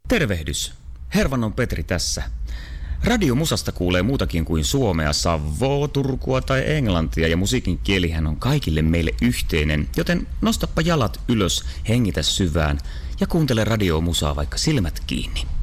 Tervehdys. Hervannon Petri tässä. Radiomusasta kuulee muutakin kuin suomea, Savoa, Turkua tai englantia, ja musiikin kielihän on kaikille meille yhteinen, joten nostappa jalat ylös, hengitä syvään ja kuuntele radiomusaa vaikka silmät kiinni.